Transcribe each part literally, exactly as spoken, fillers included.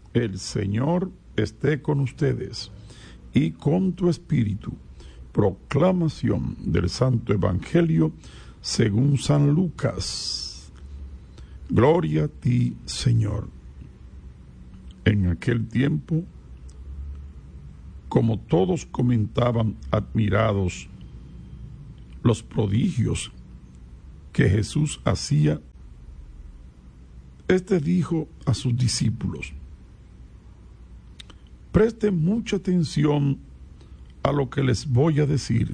El Señor esté con ustedes y con tu espíritu. Proclamación del Santo Evangelio según San Lucas. Gloria a ti, Señor. En aquel tiempo, como todos comentaban admirados los prodigios que Jesús hacía, éste dijo a sus discípulos: presten mucha atención a lo que les voy a decir.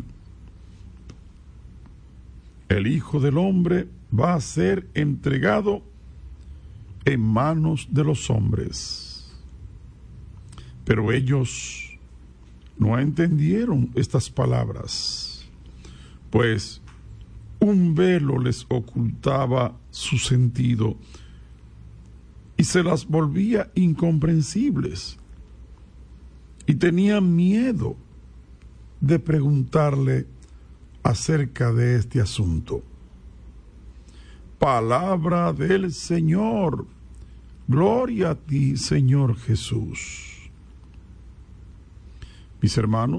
El Hijo del Hombre va a ser entregado en manos de los hombres. Pero ellos no entendieron estas palabras, pues un velo les ocultaba su sentido y se las volvía incomprensibles, y tenían miedo de preguntarle acerca de este asunto. Palabra del Señor. Gloria a ti, Señor Jesús. Mis hermanos,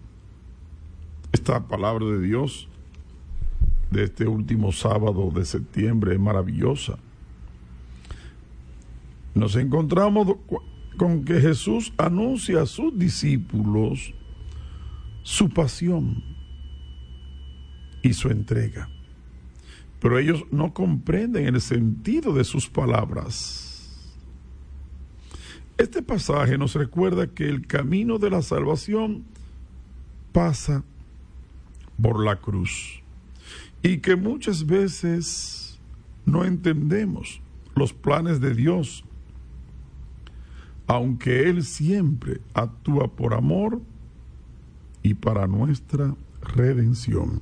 esta palabra de Dios de este último sábado de septiembre es maravillosa. Nos encontramos con que Jesús anuncia a sus discípulos su pasión y su entrega, pero ellos no comprenden el sentido de sus palabras. Este pasaje nos recuerda que el camino de la salvación pasa por la cruz y que muchas veces no entendemos los planes de Dios, aunque Él siempre actúa por amor y para nuestra redención.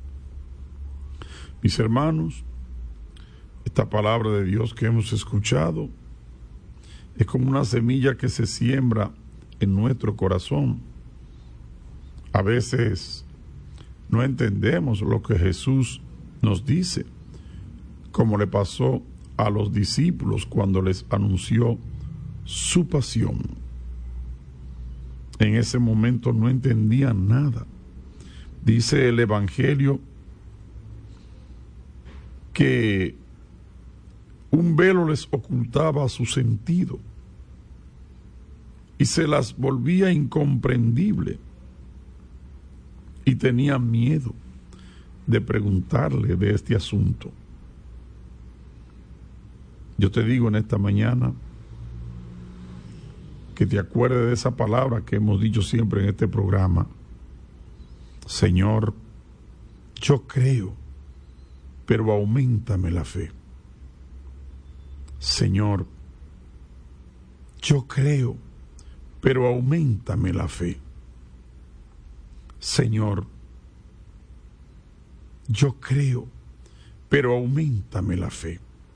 Mis hermanos, esta palabra de Dios que hemos escuchado es como una semilla que se siembra en nuestro corazón. A veces no entendemos lo que Jesús nos dice, como le pasó a los discípulos cuando les anunció su pasión. En ese momento no entendían nada. Dice el Evangelio que un velo les ocultaba su sentido y se las volvía incomprendible, y tenían miedo de preguntarle de este asunto. Yo te digo en esta mañana que te acuerdes de esa palabra que hemos dicho siempre en este programa: Señor, yo creo, pero auméntame la fe. Señor, yo creo, pero auméntame la fe. Señor, yo creo, pero auméntame la fe.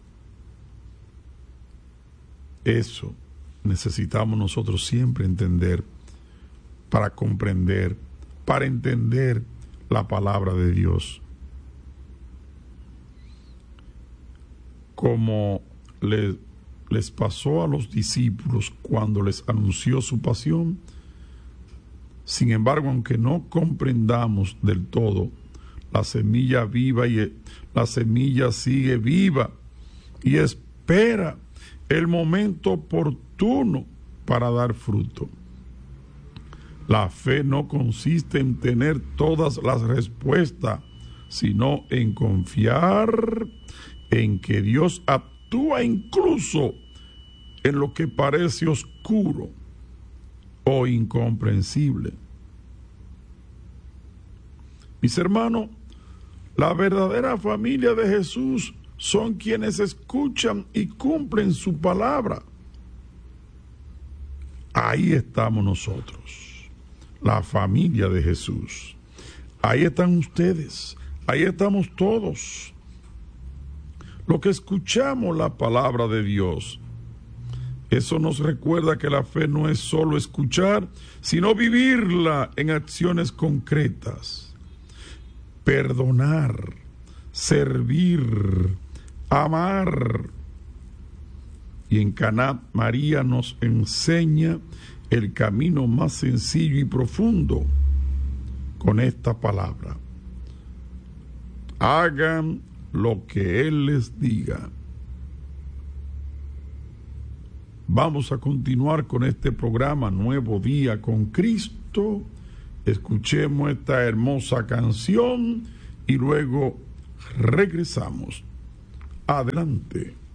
Eso necesitamos nosotros siempre entender para comprender, para entender la palabra de Dios. Como les, les pasó a los discípulos cuando les anunció su pasión, sin embargo, aunque no comprendamos del todo, la semilla viva y la semilla sigue viva y espera el momento oportuno para dar fruto. La fe no consiste en tener todas las respuestas, sino en confiar en que Dios actúa incluso en lo que parece oscuro o incomprensible. Mis hermanos, la verdadera familia de Jesús son quienes escuchan y cumplen su palabra. Ahí estamos nosotros, la familia de Jesús. Ahí están ustedes, ahí estamos todos. Lo que escuchamos la palabra de Dios, eso nos recuerda que la fe no es solo escuchar, sino vivirla en acciones concretas. Perdonar, servir, amar, Y en Caná, María nos enseña el camino más sencillo y profundo con esta palabra: hagan lo que Él les diga. Vamos a continuar con este programa Nuevo Día con Cristo. Escuchemos esta hermosa canción y luego regresamos. Adelante.